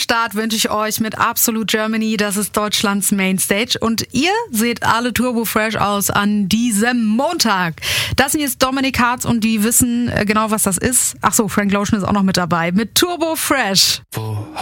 Start wünsche ich euch mit Absolute Germany. Das ist Deutschlands Mainstage. Und ihr seht alle turbo fresh aus an diesem Montag. Das hier ist Dominik Hartz und die wissen genau, was das ist. Ach so, Frank Lotion ist auch noch mit dabei. Mit Turbo Fresh.